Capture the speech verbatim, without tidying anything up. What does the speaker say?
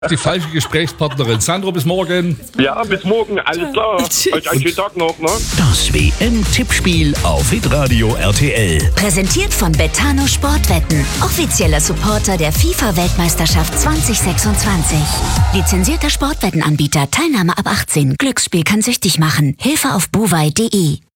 Die falsche Gesprächspartnerin. Sandro, bis morgen. Ja, bis morgen. Alles klar. Euch einen schönen Tag noch, ne? Das W M-Tippspiel auf Hitradio R T L. Präsentiert von Betano Sportwetten. Offizieller Supporter der FIFA-Weltmeisterschaft zwanzig sechsundzwanzig. Lizenzierter Sportwettenanbieter. Teilnahme ab achtzehn. Glücksspiel kann süchtig machen. Hilfe auf buwei punkt de.